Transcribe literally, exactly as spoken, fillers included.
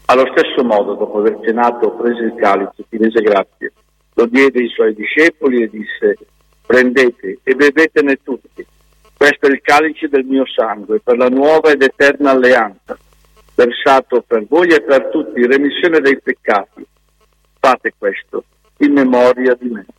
Allo stesso modo, dopo aver cenato, prese il calice, ti rese grazie, lo diede ai suoi discepoli e disse: prendete e bebetene tutti. Questo è il calice del mio sangue, per la nuova ed eterna alleanza, versato per voi e per tutti, in remissione dei peccati. Fate questo in memoria di me.